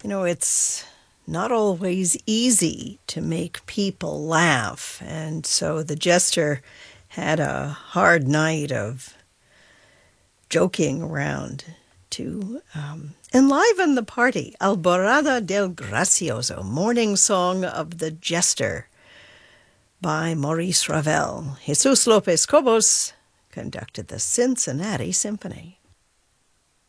It's not always easy to make people laugh, and so the jester had a hard night of joking around to enliven the party. Alborada del Gracioso, Morning Song of the Jester by Maurice Ravel. Jesus Lopez Cobos conducted the Cincinnati Symphony.